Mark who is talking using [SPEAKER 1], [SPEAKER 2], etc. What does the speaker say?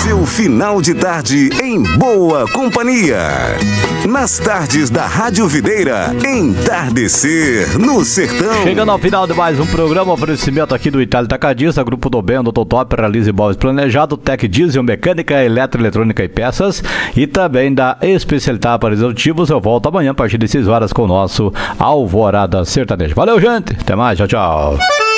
[SPEAKER 1] seu final de tarde em boa companhia. Nas tardes da Rádio Videira, Entardecer no Sertão.
[SPEAKER 2] Chegando ao final de mais um programa, oferecimento aqui do Itália Tacadista, Grupo do Bem, Doutor Top, Realiza Imóveis Planejado, Tec Diesel, Mecânica, Eletroeletrônica e Peças, e também da Especialidade para Executivos. Eu volto amanhã a partir de 6 horas com o nosso Alvorada Sertanejo. Valeu, gente! Até mais, tchau, tchau!